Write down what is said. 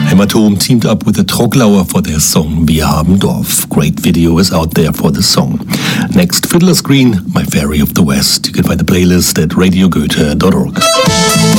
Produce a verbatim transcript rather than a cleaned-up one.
Hämatom teamed up with the Trocklauer for their song Wir haben Dorf. Great video is out there for the song. Next, Fiddler's Green, My Fairy of the West. You can find the playlist at radio goethe dot org.